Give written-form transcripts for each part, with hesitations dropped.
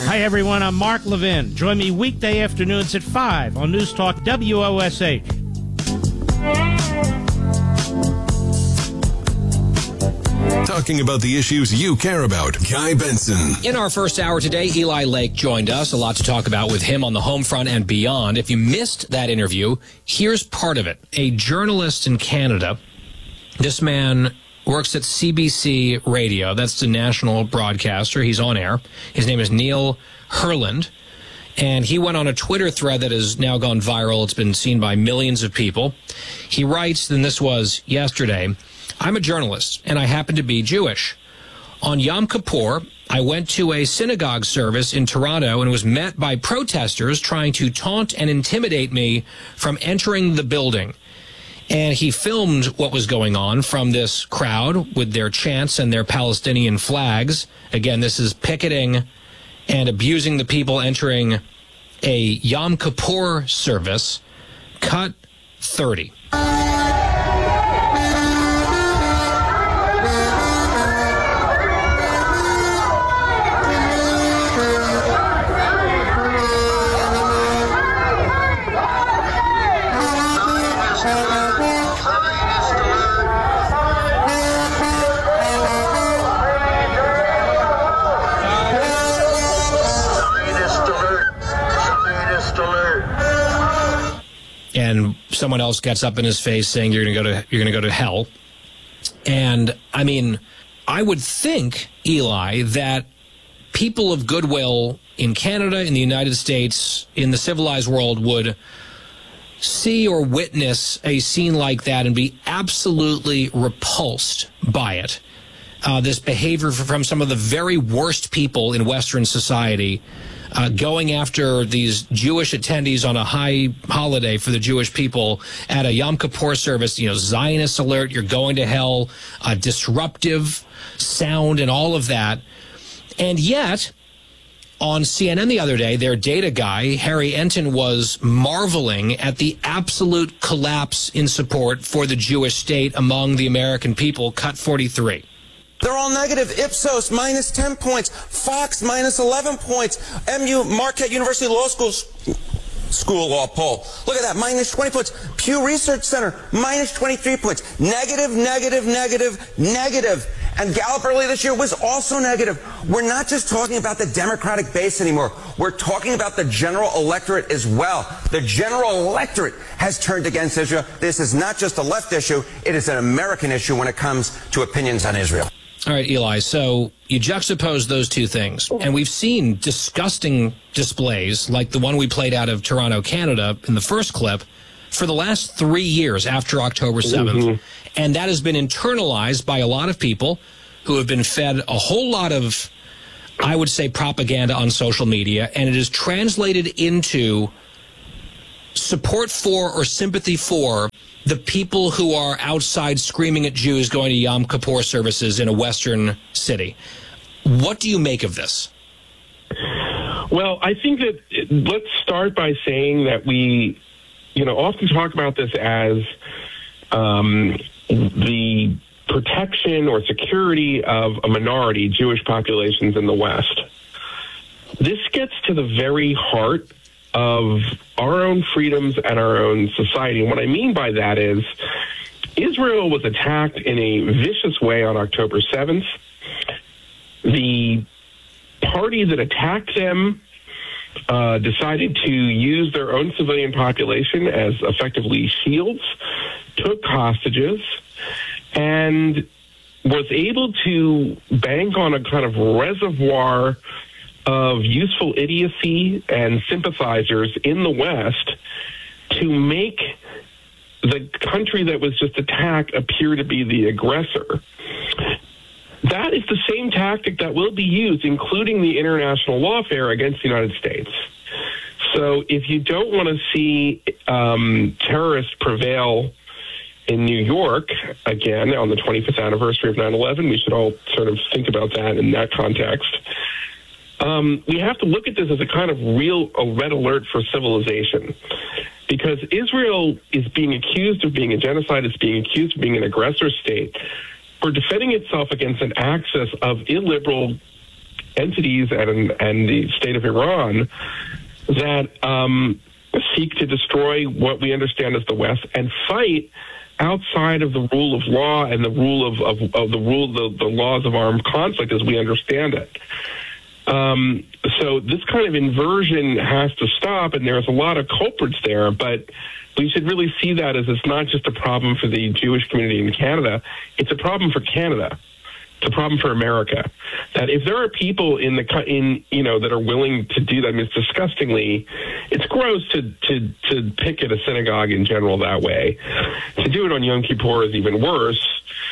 Hi, everyone. I'm Mark Levin. Join me weekday afternoons at 5 on News Talk WOSH. Talking about the issues you care about. Guy Benson. In our first hour today, Eli Lake joined us. A lot to talk about with him on the home front and beyond. If you missed that interview, here's part of it. A journalist in Canada. This man works at CBC Radio. That's the national broadcaster. He's on air. His name is Neil Herland. And he went on a Twitter thread that has now gone viral. It's been seen by millions of people. He writes, and this was yesterday, I'm a journalist, and I happen to be Jewish. On Yom Kippur, I went to a synagogue service in Toronto and was met by protesters trying to taunt and intimidate me from entering the building. And he filmed what was going on from this crowd with their chants and their Palestinian flags. Again, this is picketing and abusing the people entering a Yom Kippur service. Cut 30. And someone else gets up in his face saying you're going to go to hell. And I mean, I would think, Eli, that people of goodwill in Canada, in the United States, in the civilized world would see or witness a scene like that and be absolutely repulsed by it. This behavior from some of the very worst people in Western society, going after these Jewish attendees on a high holiday for the Jewish people at a Yom Kippur service, Zionist alert, you're going to hell, disruptive sound and all of that. And yet, on CNN the other day, their data guy, Harry Enton, was marveling at the absolute collapse in support for the Jewish state among the American people. Cut 43. They're all negative. Ipsos, minus 10 points. Fox, minus 11 points. Marquette University Law School Law poll. Look at that, minus 20 points. Pew Research Center, minus 23 points. Negative, negative, negative, negative. And Gallup earlier this year was also negative. We're not just talking about the Democratic base anymore. We're talking about the general electorate as well. The general electorate has turned against Israel. This is not just a left issue. It is an American issue when it comes to opinions on Israel. All right, Eli, so you juxtapose those two things, and we've seen disgusting displays like the one we played out of Toronto, Canada in the first clip for the last 3 years after October 7th, and that has been internalized by a lot of people who have been fed a whole lot of, I would say, propaganda on social media, and it is translated into support for or sympathy for the people who are outside screaming at Jews going to Yom Kippur services in a Western city. What do you make of this? Well, I think that let's start by saying that we, often talk about this as the protection or security of a minority, Jewish populations in the West. This gets to the very heart of our own freedoms and our own society. And what I mean by that is Israel was attacked in a vicious way on October 7th. The party that attacked them decided to use their own civilian population as effectively shields, took hostages, and was able to bank on a kind of reservoir of useful idiocy and sympathizers in the West to make the country that was just attacked appear to be the aggressor. That is the same tactic that will be used, including the international lawfare, against the United States. So if you don't want to see terrorists prevail in New York, again, on the 25th anniversary of 9/11, we should all sort of think about that in that context. We have to look at this as a kind of a red alert for civilization, because Israel is being accused of being a genocide, it's being accused of being an aggressor state for defending itself against an axis of illiberal entities and the state of Iran that seek to destroy what we understand as the West and fight outside of the rule of law and the rule of the laws of armed conflict as we understand it. So this kind of inversion has to stop, and there's a lot of culprits there, but we should really see that as it's not just a problem for the Jewish community in Canada, it's a problem for Canada. It's a problem for America. That if there are people that are willing to do that, I mean, it's gross to picket a synagogue in general that way. To do it on Yom Kippur is even worse.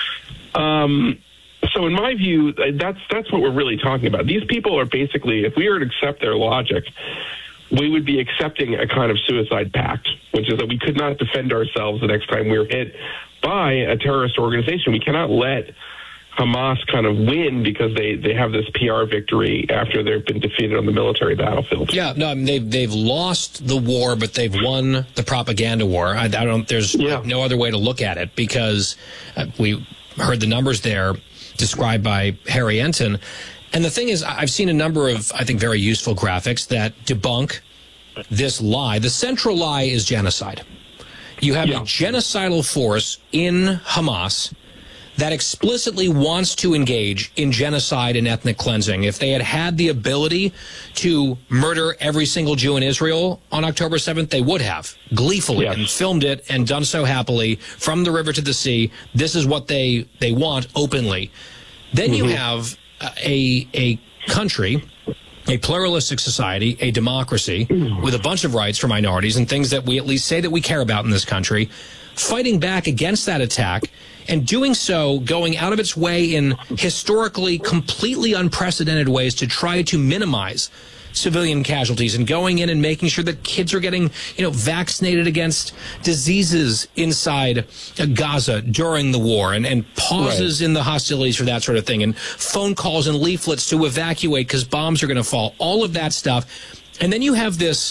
So in my view, that's what we're really talking about. These people are basically, if we were to accept their logic, we would be accepting a kind of suicide pact, which is that we could not defend ourselves the next time we were hit by a terrorist organization. We cannot let Hamas kind of win because they have this PR victory after they've been defeated on the military battlefield. Yeah, no, I mean, they've lost the war, but they've won the propaganda war. There's no other way to look at it, because we heard the numbers there described by Harry Enton. And the thing is, I've seen a number of, I think, very useful graphics that debunk this lie. The central lie is genocide. You have a genocidal force in Hamas that explicitly wants to engage in genocide and ethnic cleansing. If they had had the ability to murder every single Jew in Israel on October 7th, they would have, gleefully, and filmed it and done so happily from the river to the sea. This is what they want openly. Then you have a country, a pluralistic society, a democracy with a bunch of rights for minorities and things that we at least say that we care about in this country, fighting back against that attack, and doing so going out of its way in historically completely unprecedented ways to try to minimize civilian casualties, and going in and making sure that kids are getting, vaccinated against diseases inside Gaza during the war, and pauses in the hostilities for that sort of thing, and phone calls and leaflets to evacuate because bombs are going to fall, all of that stuff. And then you have this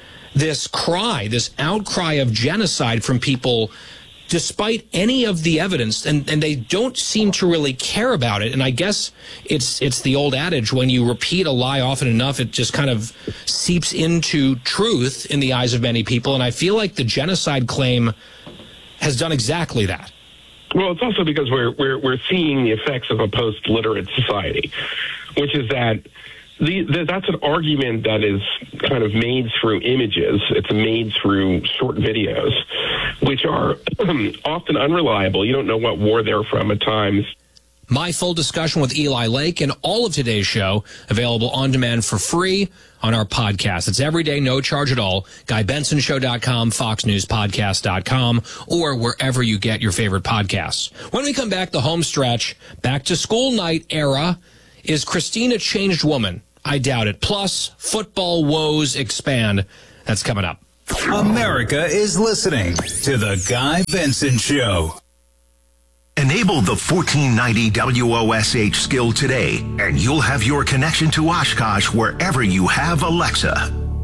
outcry of genocide from people despite any of the evidence, and they don't seem to really care about it. And I guess it's the old adage, when you repeat a lie often enough, it just kind of seeps into truth in the eyes of many people. And I feel like the genocide claim has done exactly that. Well, it's also because we're seeing the effects of a post-literate society, which is that that's an argument that is kind of made through images. It's made through short videos, which are often unreliable. You don't know what war they're from at times. My full discussion with Eli Lake and all of today's show available on demand for free on our podcast. It's every day, no charge at all. GuyBensonShow.com, FoxNewsPodcast.com, or wherever you get your favorite podcasts. When we come back, the home stretch, back to school night era. Is Christine a changed woman? I doubt it. Plus, football woes expand. That's coming up. America is listening to The Guy Benson Show. Enable the 1490 WOSH skill today, and you'll have your connection to Oshkosh wherever you have Alexa.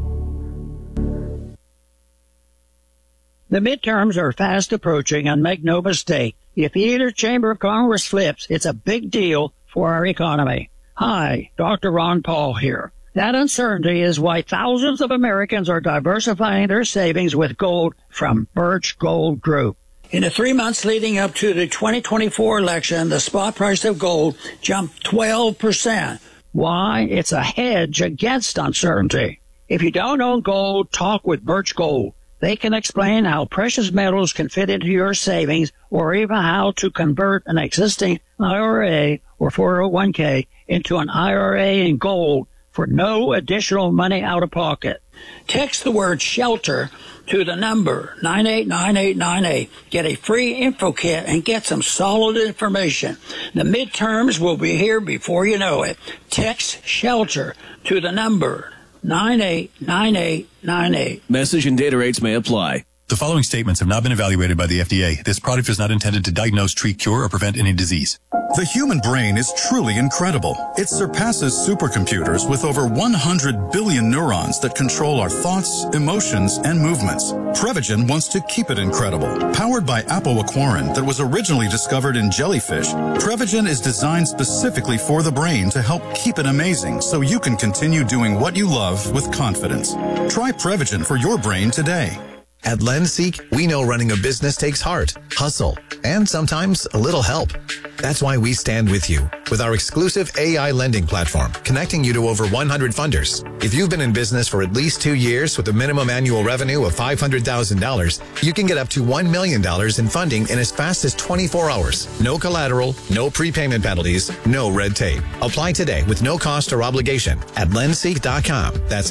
The midterms are fast approaching, and make no mistake, if either chamber of Congress flips, it's a big deal for our economy. Hi, Dr. Ron Paul here. That uncertainty is why thousands of Americans are diversifying their savings with gold from Birch Gold Group. In the 3 months leading up to the 2024 election, the spot price of gold jumped 12%. Why? It's a hedge against uncertainty. If you don't own gold, talk with Birch Gold. They can explain how precious metals can fit into your savings, or even how to convert an existing IRA or 401k into an IRA in gold for no additional money out of pocket. Text the word SHELTER to the number 989898. Get a free info kit and get some solid information. The midterms will be here before you know it. Text SHELTER to the number 989898. Message and data rates may apply. The following statements have not been evaluated by the FDA. This product is not intended to diagnose, treat, cure, or prevent any disease. The human brain is truly incredible. It surpasses supercomputers with over 100 billion neurons that control our thoughts, emotions, and movements. Prevagen wants to keep it incredible. Powered by apoaquarin that was originally discovered in jellyfish, Prevagen is designed specifically for the brain to help keep it amazing so you can continue doing what you love with confidence. Try Prevagen for your brain today. At LendSeek, we know running a business takes heart, hustle, and sometimes a little help. That's why we stand with you with our exclusive AI lending platform, connecting you to over 100 funders. If you've been in business for at least 2 years with a minimum annual revenue of $500,000, you can get up to $1 million in funding in as fast as 24 hours. No collateral, no prepayment penalties, no red tape. Apply today with no cost or obligation at lendseek.com. That's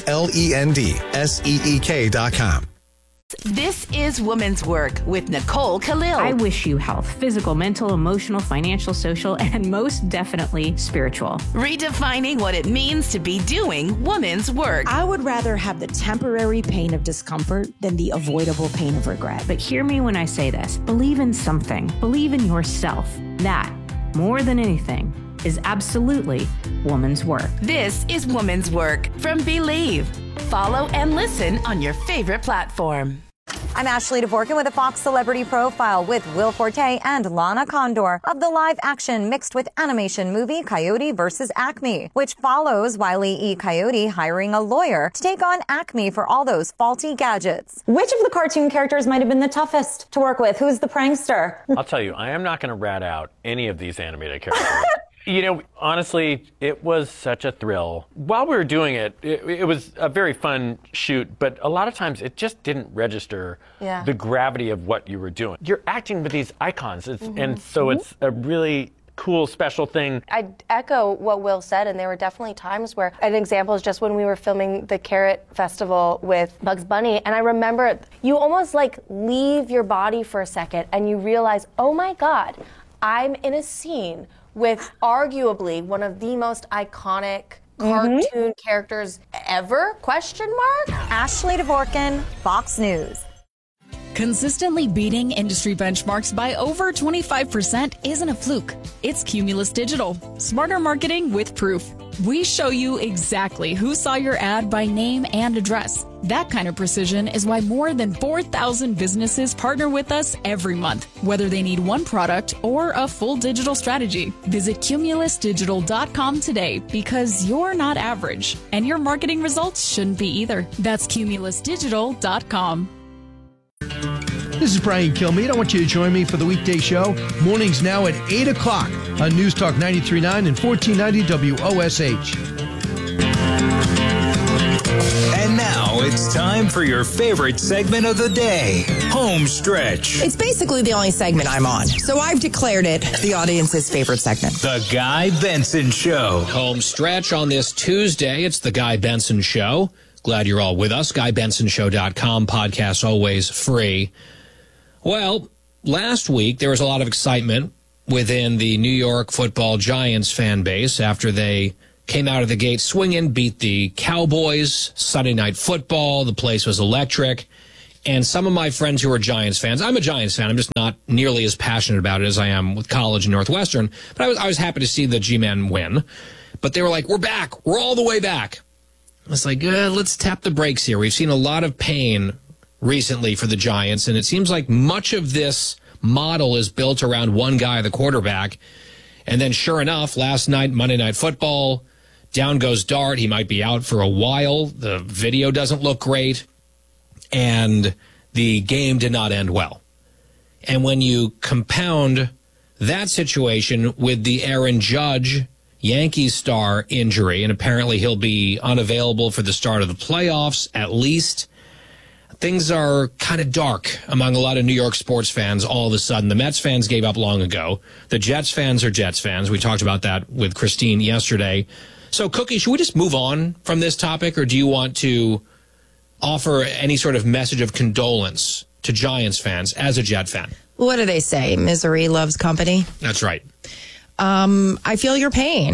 LENDSEEK.com. This is Women's Work with Nicole Khalil. I wish you health, physical, mental, emotional, financial, social, and most definitely spiritual. Redefining what it means to be doing women's work. I would rather have the temporary pain of discomfort than the avoidable pain of regret. But hear me when I say this. Believe in something. Believe in yourself. That, more than anything, is absolutely woman's work. This is Woman's Work from Believe. Follow and listen on your favorite platform. I'm Ashley Dvorkin with a Fox Celebrity Profile with Will Forte and Lana Condor of the live-action mixed with animation movie Coyote vs. Acme, which follows Wile E. Coyote hiring a lawyer to take on Acme for all those faulty gadgets. Which of the cartoon characters might have been the toughest to work with? Who's the prankster? I'll tell you, I am not going to rat out any of these animated characters. You know, honestly, it was such a thrill. While we were doing it, it was a very fun shoot, but a lot of times it just didn't register the gravity of what you were doing. You're acting with these icons, and so it's a really cool, special thing. I echo what Will said, and there were definitely times where, an example is just when we were filming the Carrot Festival with Bugs Bunny, and I remember you almost like leave your body for a second and you realize, oh my God, I'm in a scene with arguably one of the most iconic cartoon characters ever, ? Ashley Dvorkin, Fox News. Consistently beating industry benchmarks by over 25% isn't a fluke. It's Cumulus Digital. Smarter marketing with proof. We show you exactly who saw your ad by name and address. That kind of precision is why more than 4,000 businesses partner with us every month, whether they need one product or a full digital strategy. Visit cumulusdigital.com today because you're not average, and your marketing results shouldn't be either. That's cumulusdigital.com. This is Brian Kilmeade. I want you to join me for the weekday show. Mornings now at 8 o'clock on News Talk 93.9 and 1490 WOSH. And now it's time for your favorite segment of the day, Home Stretch. It's basically the only segment I'm on, so I've declared it the audience's favorite segment. The Guy Benson Show. Home Stretch on this Tuesday. It's the Guy Benson Show. Glad you're all with us. GuyBensonShow.com. Podcast always free. Well, last week there was a lot of excitement within the New York Football Giants fan base after they came out of the gate swinging, beat the Cowboys, Sunday Night Football. The place was electric. And some of my friends who are Giants fans, I'm a Giants fan. I'm just not nearly as passionate about it as I am with college and Northwestern. But I was happy to see the G-Men win. But they were like, we're back. We're all the way back. I was like, let's tap the brakes here. We've seen a lot of pain recently for the Giants, and it seems like much of this model is built around one guy, the quarterback. And then sure enough, last night, Monday Night Football, down goes Dart. He might be out for a while. The video doesn't look great. And the game did not end well. And when you compound that situation with the Aaron Judge Yankees star injury, and apparently he'll be unavailable for the start of the playoffs, at least, things are kind of dark among a lot of New York sports fans all of a sudden. The Mets fans gave up long ago. The Jets fans are Jets fans. We talked about that with Christine yesterday. So, Cookie, should we just move on from this topic, or do you want to offer any sort of message of condolence to Giants fans as a Jet fan? What do they say? Misery loves company. That's right. I feel your pain.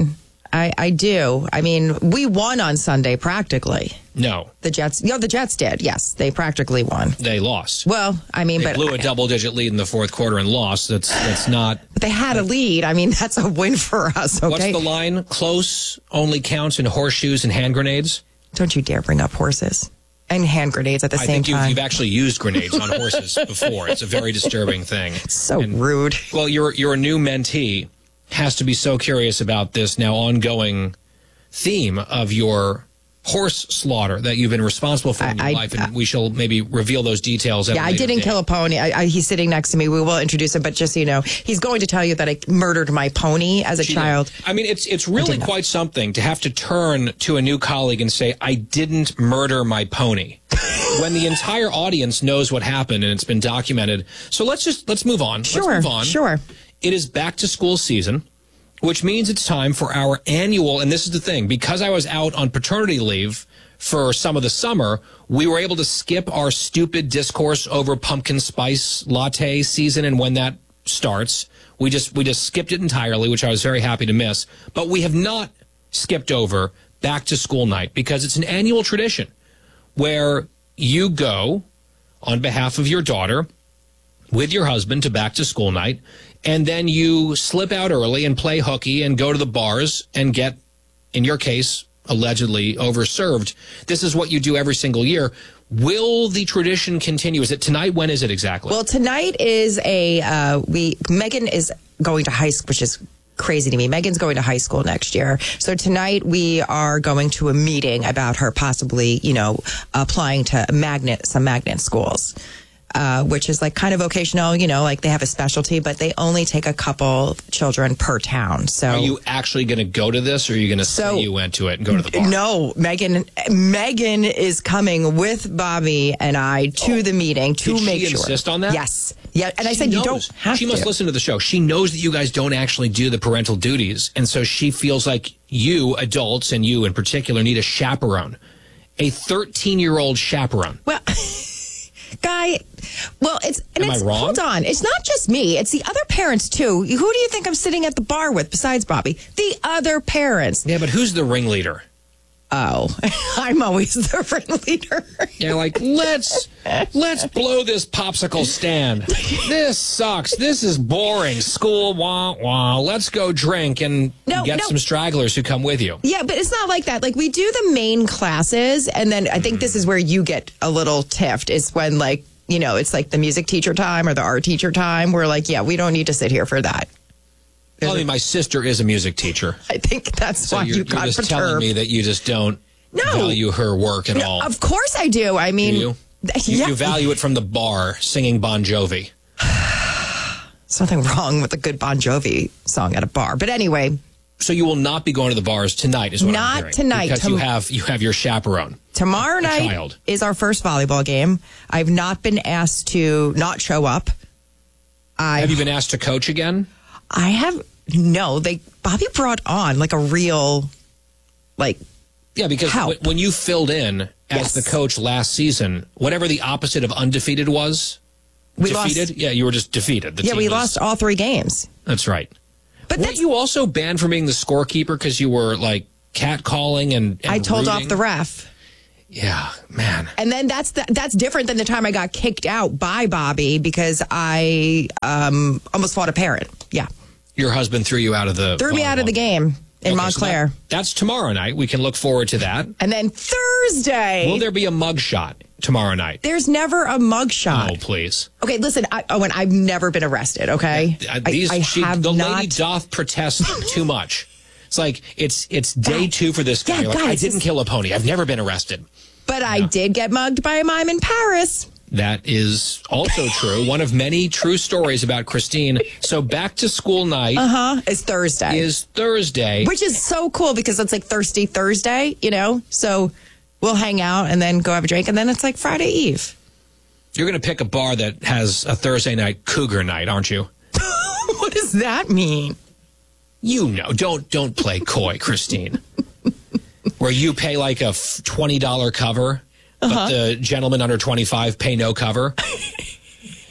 I do. I mean, we won on Sunday practically. No. The Jets did. Yes, they practically won. They lost. Well, I mean, they blew a double-digit lead in the fourth quarter and lost. That's not. But they had a lead. I mean, that's a win for us. Okay. What's the line? Close only counts in horseshoes and hand grenades. Don't you dare bring up horses and hand grenades at the same time. I think you've actually used grenades on horses before. It's a very disturbing thing. So rude. Well, your new mentee has to be so curious about this now ongoing theme of your horse slaughter that you've been responsible for in your life, and we shall maybe reveal those details. I didn't kill a pony. He's sitting next to me. We will introduce him, but just so you know, he's going to tell you that I murdered my pony as a child. I mean, it's really quite something to have to turn to a new colleague and say, I didn't murder my pony. When the entire audience knows what happened and it's been documented. So let's move on. Sure. Let's move on. Sure. It is back to school season, which means it's time for our annual, and this is the thing, because I was out on paternity leave for some of the summer, we were able to skip our stupid discourse over pumpkin spice latte season and when that starts. We just skipped it entirely, which I was very happy to miss. But we have not skipped over back to school night because it's an annual tradition where you go on behalf of your daughter with your husband to back to school night, and then you slip out early and play hooky and go to the bars and get, in your case, allegedly overserved. This is what you do every single year. Will the tradition continue? Is it tonight? When is it exactly? Well, tonight is Megan is going to high school, which is crazy to me. Megan's going to high school next year. So tonight we are going to a meeting about her possibly, applying to some magnet schools. Which is like kind of vocational, like they have a specialty, but they only take a couple children per town. So, are you actually going to go to this, or are you going to say you went to it and go to the bar? No, Megan is coming with Bobby and I to the meeting to make sure. Did she insist on that? Yes. Yeah, and I said you don't have to. She must listen to the show. She knows that you guys don't actually do the parental duties, and so she feels like you adults, and you in particular, need a chaperone, a 13-year-old chaperone. Well. Guy, Am I wrong? Hold on. It's not just me. It's the other parents, too. Who do you think I'm sitting at the bar with besides Bobby? The other parents. Yeah, but who's the ringleader? Oh, I'm always the ringleader. Yeah, like, let's blow this popsicle stand. This sucks. This is boring. School, wah, wah. Let's go drink and get some stragglers who come with you. Yeah, but it's not like that. Like, we do the main classes, and then I think this is where you get a little tiffed, is when, it's like the music teacher time or the art teacher time. We're like, yeah, we don't need to sit here for that. My sister is a music teacher. I think that's why you got perturbed. You're just telling me that you just don't value her work at all. Of course I do. I mean, do you? You value it from the bar singing Bon Jovi. There's nothing wrong with a good Bon Jovi song at a bar. But anyway. So you will not be going to the bars tonight, is what I'm hearing. Not tonight. Because you have your chaperone. Tomorrow night is our first volleyball game. I've not been asked to not show up. Have you been asked to coach again? I have. No, Bobby brought on like a real, yeah, because when you filled in as the coach last season, whatever the opposite of undefeated was, defeated. Yeah, you were just defeated. We lost all 3 games. That's right. But weren't you also banned from being the scorekeeper because you were catcalling and I told rooting? off the ref. Yeah, man. And then that's different than the time I got kicked out by Bobby because I almost fought a parent. Yeah. Your husband threw you out of the me out of the game in Montclair. So that's tomorrow night. We can look forward to that. And then Thursday. Will there be a mug shot tomorrow night? There's never a mug shot. Oh, please. Okay, listen, I've never been arrested, okay? The lady doth protest too much. It's like, it's day 2 for this guy. I didn't kill a pony. I've never been arrested. But I did get mugged by a mime in Paris. That is also true. One of many true stories about Christine. So back to school night. Is Thursday. Which is so cool because it's like Thirsty Thursday, So we'll hang out and then go have a drink. And then it's like Friday Eve. You're going to pick a bar that has a Thursday night cougar night, aren't you? What does that mean? You know. Don't play coy, Christine. Where you pay like a $20 cover. But the gentlemen under 25 pay no cover.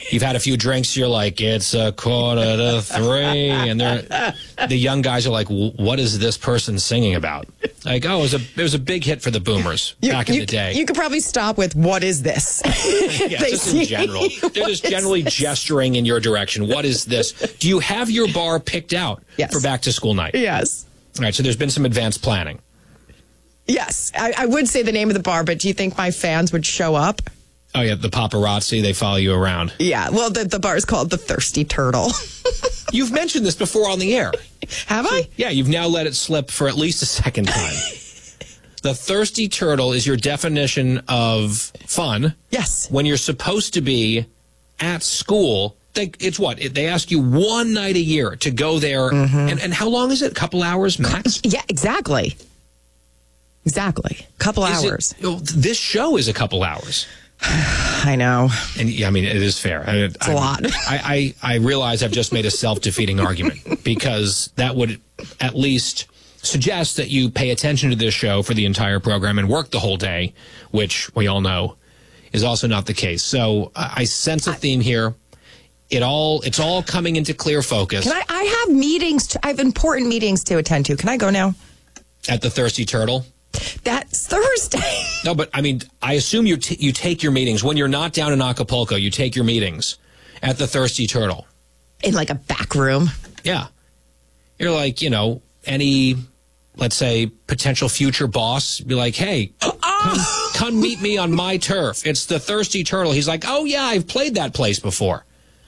You've had a few drinks, you're like, it's 2:45, and the young guys are like, what is this person singing about? Like, oh, it was a big hit for the boomers back in the day. You could probably stop with, what is this? Yeah, just in general. They're just generally gesturing in your direction. What is this? Do you have your bar picked out for back to school night? Yes. All right, so there's been some advanced planning. Yes. I would say the name of the bar, but do you think my fans would show up? Oh, yeah, the paparazzi, they follow you around. Yeah, well, the bar is called the Thirsty Turtle. You've mentioned this before on the air. Have I? Yeah, you've now let it slip for at least a second time. The Thirsty Turtle is your definition of fun. Yes. When you're supposed to be at school. It's what? They ask you one night a year to go there. Mm-hmm. And how long is it? A couple hours max? Yeah, exactly. Exactly. Couple hours. This show is a couple hours. I know. And yeah, I mean, it is fair. It's a lot. I realize I've just made a self-defeating argument because that would at least suggest that you pay attention to this show for the entire program and work the whole day, which we all know is also not the case. So I sense a theme here. It's all coming into clear focus. I have meetings. I have important meetings to attend to. Can I go now? At the Thirsty Turtle? That's Thursday. No, but I mean, I assume you take your meetings when you're not down in Acapulco. You take your meetings at the Thirsty Turtle in like a back room. Yeah, you're like, any, let's say, potential future boss. Be like, hey, come meet me on my turf. It's the Thirsty Turtle. He's like, oh yeah, I've played that place before.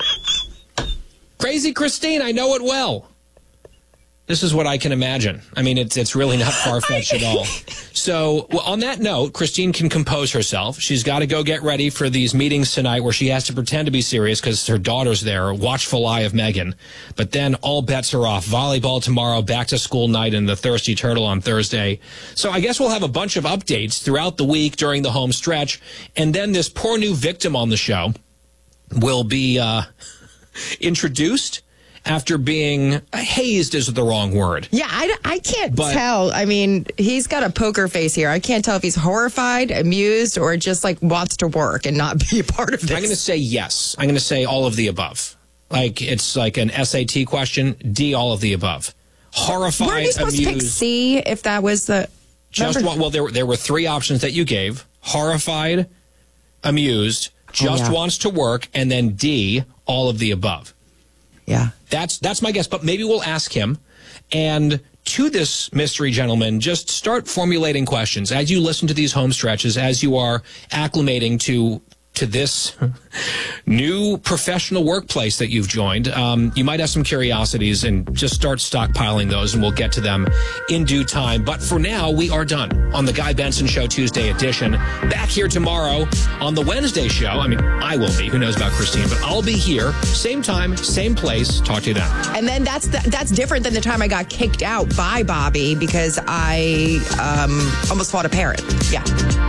Crazy Christine, I know it well. This is what I can imagine. I mean, it's really not far-fetched at all. So, on that note, Christine can compose herself. She's got to go get ready for these meetings tonight where she has to pretend to be serious because her daughter's there, watchful eye of Megan. But then all bets are off. Volleyball tomorrow, back to school night, and the Thirsty Turtle on Thursday. So I guess we'll have a bunch of updates throughout the week during the home stretch. And then this poor new victim on the show will be introduced after being hazed is the wrong word. Yeah, I can't tell. I mean, he's got a poker face here. I can't tell if he's horrified, amused, or just like wants to work and not be a part of this. I'm going to say yes. I'm going to say all of the above. Like, it's like an SAT question. D, all of the above. Horrified, weren't you supposed amused. to pick C if that was the... There were three options that you gave. Horrified, amused, wants to work, and then D, all of the above. Yeah. That's my guess, but maybe we'll ask him. And to this mystery gentleman, just start formulating questions as you listen to these home stretches, as you are acclimating to this new professional workplace that you've joined. You might have some curiosities, and just start stockpiling those, and we'll get to them in due time. But for now, we are done on the Guy Benson Show Tuesday edition. Back here tomorrow on the Wednesday show. I mean, I will be. Who knows about Christine? But I'll be here. Same time, same place. Talk to you then. And then that's different than the time I got kicked out by Bobby because I almost fought a parrot. Yeah.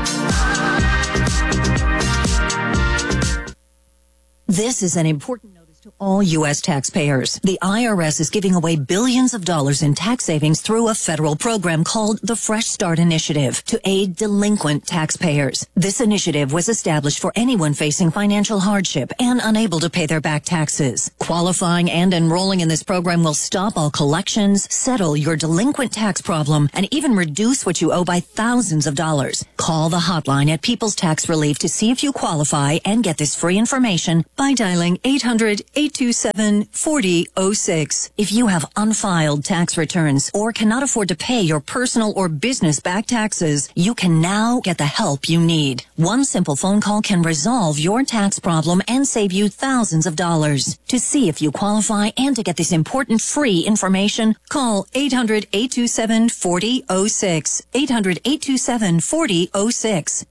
This is an important notice to all U.S. taxpayers. The IRS is giving away billions of dollars in tax savings through a federal program called the Fresh Start Initiative to aid delinquent taxpayers. This initiative was established for anyone facing financial hardship and unable to pay their back taxes. Qualifying and enrolling in this program will stop all collections, settle your delinquent tax problem, and even reduce what you owe by thousands of dollars. Call the hotline at People's Tax Relief to see if you qualify and get this free information by dialing 800-827-4006. If you have unfiled tax returns or cannot afford to pay your personal or business back taxes, you can now get the help you need. One simple phone call can resolve your tax problem and save you thousands of dollars. To see if you qualify and to get this important free information, call 800-827-4006. 800-827-4006.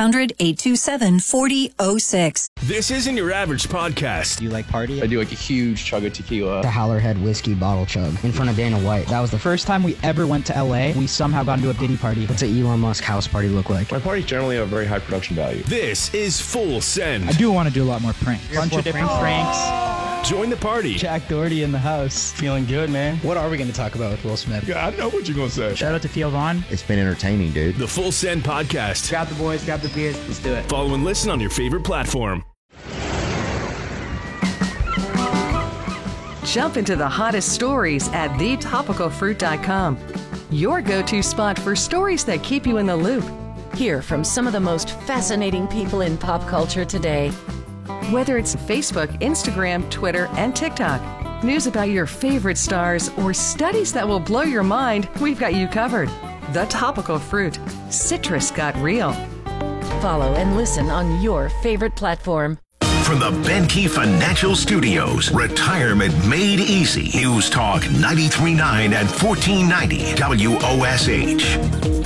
800-827-4006. This isn't your average podcast. You like party? I do like a huge chug of tequila. The Howlerhead whiskey bottle chug in front of Dana White. That was the first time we ever went to LA. We somehow got into a Diddy party. What's an Elon Musk house party look like? My parties generally have a very high production value. This is Full Send. I do want to do a lot more pranks. Bunch of different pranks. Join the party. Jack Doherty in the house. Feeling good, man. What are we going to talk about with Will Smith? Yeah, I know what you're going to say. Shout out to Theo Vaughn. It's been entertaining, dude. The Full Send podcast. Grab the boys, grab the beers. Let's do it. Follow and listen on your favorite platform. Jump into the hottest stories at thetopicalfruit.com. Your go-to spot for stories that keep you in the loop. Hear from some of the most fascinating people in pop culture today. Whether it's Facebook, Instagram, Twitter, and TikTok, news about your favorite stars, or studies that will blow your mind, we've got you covered. The Topical Fruit. Citrus got real. Follow and listen on your favorite platform. From the Benke Financial Studios, Retirement Made Easy. News Talk 93.9 and 1490 WOSH.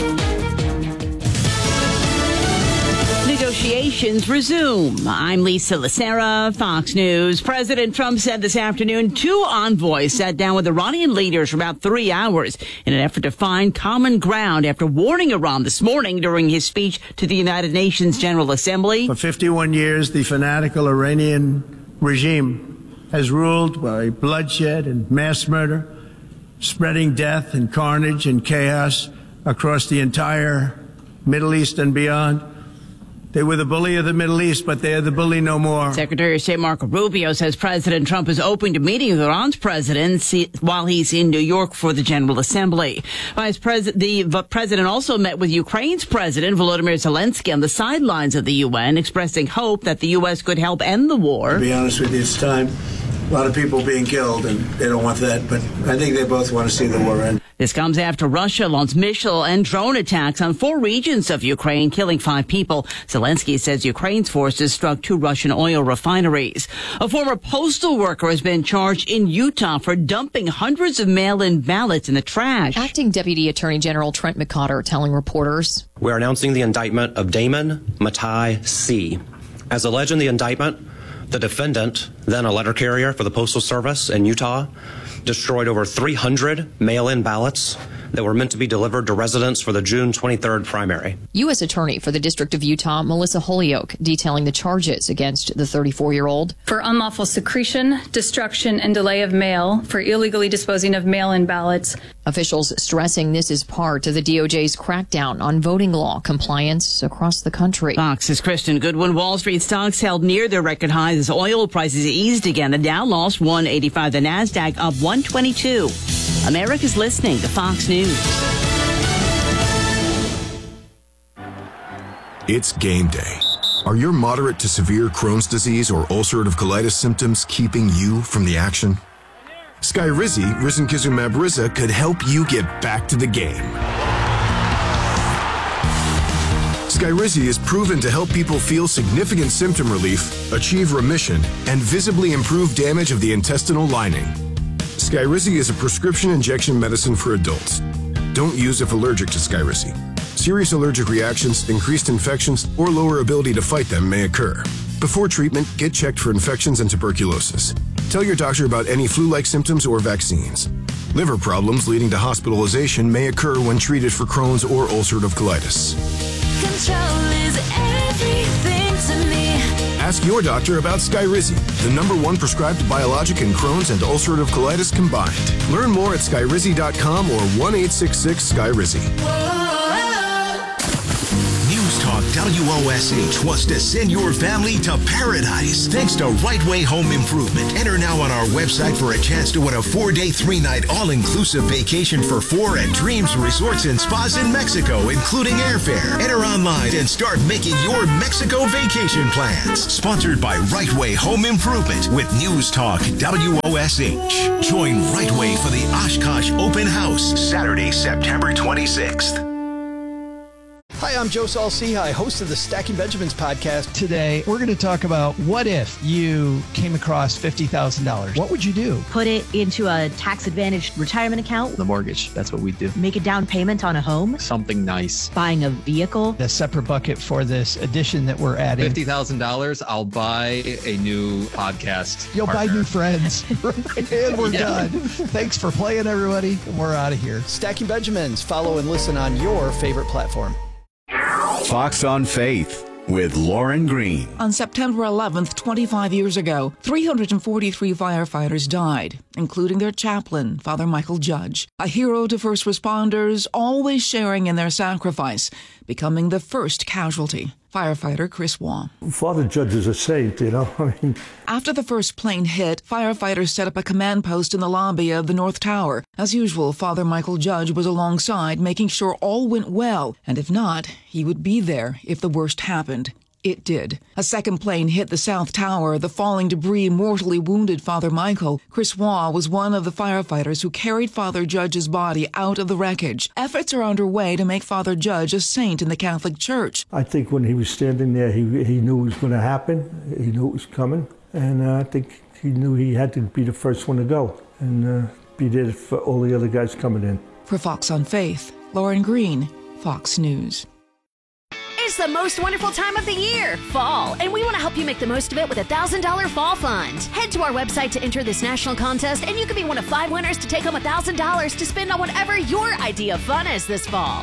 Negotiations resume. I'm Lisa Lacera, Fox News. President Trump said this afternoon 2 envoys sat down with Iranian leaders for about 3 hours in an effort to find common ground after warning Iran this morning during his speech to the United Nations General Assembly. For 51 years, the fanatical Iranian regime has ruled by bloodshed and mass murder, spreading death and carnage and chaos across the entire Middle East and beyond. They were the bully of the Middle East, but they are the bully no more. Secretary of State Marco Rubio says President Trump is open to meeting with Iran's president while he's in New York for the General Assembly. The president also met with Ukraine's president, Volodymyr Zelensky, on the sidelines of the UN, expressing hope that the U.S. could help end the war. To be honest with you, it's time. A lot of people being killed, and they don't want that, but I think they both want to see the war end. This comes after Russia launched missile and drone attacks on 4 regions of Ukraine, killing 5 people. Zelensky says Ukraine's forces struck 2 Russian oil refineries. A former postal worker has been charged in Utah for dumping hundreds of mail-in ballots in the trash. Acting Deputy Attorney General Trent McCotter telling reporters, "We're announcing the indictment of Damon Matai C. As alleged in the indictment, the defendant, then a letter carrier for the Postal Service in Utah, destroyed over 300 mail-in ballots that were meant to be delivered to residents for the June 23rd primary." U.S. Attorney for the District of Utah, Melissa Holyoke, detailing the charges against the 34-year-old. For unlawful secretion, destruction, and delay of mail, for illegally disposing of mail-in ballots. Officials stressing this is part of the DOJ's crackdown on voting law compliance across the country. Fox's Kristen Goodwin. Wall Street stocks held near their record highs as oil prices eased again. The Dow lost 185, the NASDAQ up 122. America's listening to Fox News. It's game day. Are your moderate to severe Crohn's disease or ulcerative colitis symptoms keeping you from the action? Skyrizi, risankizumab Riza, could help you get back to the game. Skyrizi is proven to help people feel significant symptom relief, achieve remission, and visibly improve damage of the intestinal lining. Skyrizi is a prescription injection medicine for adults. Don't use if allergic to Skyrizi. Serious allergic reactions, increased infections, or lower ability to fight them may occur. Before treatment, get checked for infections and tuberculosis. Tell your doctor about any flu-like symptoms or vaccines. Liver problems leading to hospitalization may occur when treated for Crohn's or ulcerative colitis. Control is everything to me. Ask your doctor about Skyrizi, the #1 prescribed biologic in Crohn's and ulcerative colitis combined. Learn more at skyrizi.com or 1-866-SKYRIZI. Talk WOSH wants to send your family to paradise thanks to Right Way Home Improvement. Enter now on our website for a chance to win a 4-day, 3-night all-inclusive vacation for 4 at Dreams Resorts and Spas in Mexico, including airfare. Enter online and start making your Mexico vacation plans. Sponsored by Right Way Home Improvement with News Talk WOSH. Join Right Way for the Oshkosh Open House, Saturday, September 26th. Hi, I'm Joe Saul-Sehy, host of the Stacking Benjamins podcast. Today, we're going to talk about what if you came across $50,000. What would you do? Put it into a tax-advantaged retirement account. The mortgage, that's what we do. Make a down payment on a home. Something nice. Buying a vehicle. A separate bucket for this addition that we're adding. $50,000, I'll buy a new podcast You'll partner. buy new friends. And we're done. Thanks for playing, everybody. We're out of here. Stacking Benjamins. Follow and listen on your favorite platform. Fox on Faith with Lauren Green. On September 11th, 25 years ago, 343 firefighters died, including their chaplain, Father Michael Judge. A hero to first responders, always sharing in their sacrifice, becoming the first casualty. Firefighter Chris Waugh. Father Judge is a saint, you know. After the first plane hit, firefighters set up a command post in the lobby of the North Tower. As usual, Father Michael Judge was alongside, making sure all went well, and if not, he would be there if the worst happened. It did. A second plane hit the South Tower. The falling debris mortally wounded Father Michael. Chris Waugh was one of the firefighters who carried Father Judge's body out of the wreckage. Efforts are underway to make Father Judge a saint in the Catholic Church. I think when he was standing there, he knew it was going to happen. He knew it was coming. And I think he knew he had to be the first one to go and be there for all the other guys coming in. For Fox on Faith, Lauren Green, Fox News. It's the most wonderful time of the year, fall, and we want to help you make the most of it with a $1,000 fall fund. Head to our website to enter this national contest, and you could be one of 5 winners to take home $1,000 to spend on whatever your idea of fun is this fall.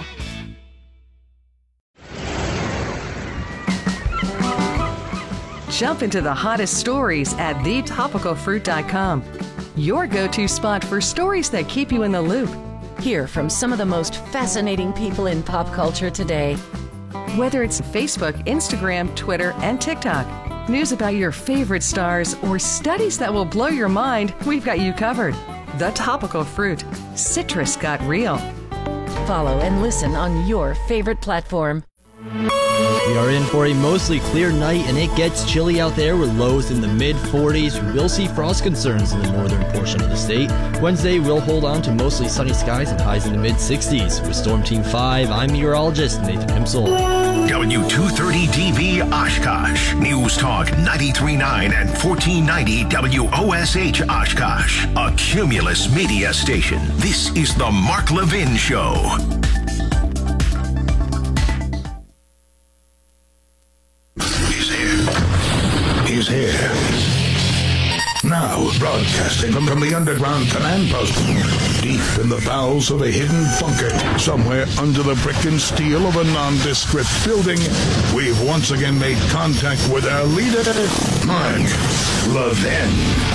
Jump into the hottest stories at thetopicalfruit.com. Your go-to spot for stories that keep you in the loop. Hear from some of the most fascinating people in pop culture today. Whether it's Facebook, Instagram, Twitter, and TikTok, news about your favorite stars, or studies that will blow your mind, we've got you covered. The Topical Fruit. Citrus got real. Follow and listen on your favorite platform. We are in for a mostly clear night, and it gets chilly out there with lows in the mid-40s. We will see frost concerns in the northern portion of the state. Wednesday, we'll hold on to mostly sunny skies and highs in the mid-60s. With Storm Team 5, I'm meteorologist Nathan Himsel. W230DB Oshkosh. News Talk 93.9 and 1490 WOSH Oshkosh. A Cumulus media station. This is the Mark Levin Show. He's here. Now, broadcasting from the underground command post, deep in the bowels of a hidden bunker, somewhere under the brick and steel of a nondescript building, we've once again made contact with our leader, Mark Levin.